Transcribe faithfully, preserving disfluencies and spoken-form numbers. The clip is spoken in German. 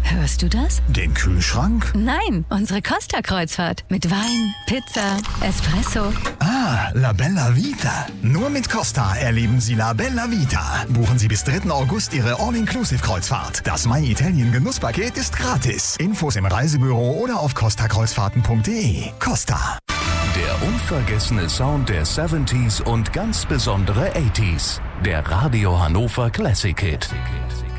Hörst du das? Den Kühlschrank? Nein, unsere Costa-Kreuzfahrt. Mit Wein, Pizza, Espresso. Ah, La Bella Vita. Nur mit Costa erleben Sie La Bella Vita. Buchen Sie bis dritten August Ihre All-Inclusive-Kreuzfahrt. Das My Italien Genusspaket ist gratis. Infos im Reisebüro oder auf costa kreuzfahrten punkt de. Costa. Der unvergessene Sound der siebziger und ganz besondere achtziger. Der Radio Hannover Classic Hit.